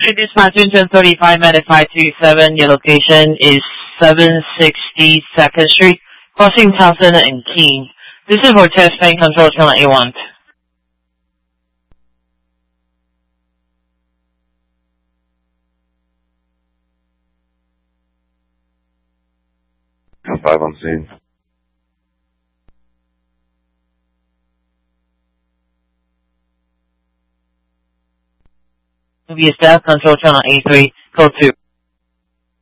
Dispatch engine 35 Medic 527, your location is 760 2nd Street, crossing Townsend and Keene. This is for test plane control channel A1. Count 5 on scene. Movie staff control channel A3, code 2.